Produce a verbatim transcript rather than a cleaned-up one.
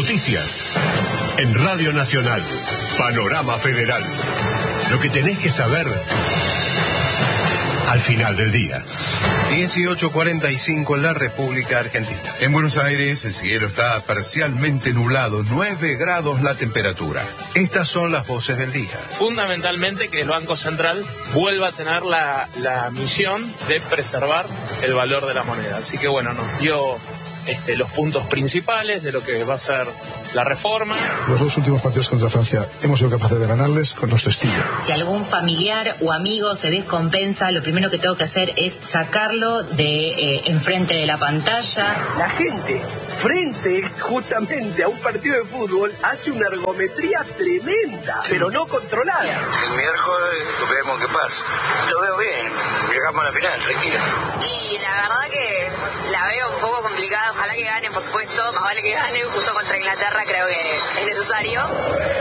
Noticias. En Radio Nacional. Panorama Federal. Lo que tenés que saber al final del día. dieciocho cuarenta y cinco en la República Argentina. En Buenos Aires el cielo está parcialmente nublado, nueve grados la temperatura. Estas son las voces del día. Fundamentalmente que el Banco Central vuelva a tener la, la misión de preservar el valor de la moneda. Así que bueno, nos dio este, los puntos principales de lo que va a ser la reforma. Los dos últimos partidos contra Francia hemos sido capaces de ganarles con nuestro estilo. Si algún familiar o amigo se descompensa, lo primero que tengo que hacer es sacarlo de eh, enfrente de la pantalla. La gente, frente justamente a un partido de fútbol, hace una ergometría tremenda, pero no controlada. El miércoles vemos qué pasa. Lo veo bien, llegamos a la final, tranquilo. Y la verdad que la veo un poco complicada. Ojalá que ganen, por supuesto, más vale que ganen justo contra Inglaterra, creo que es necesario.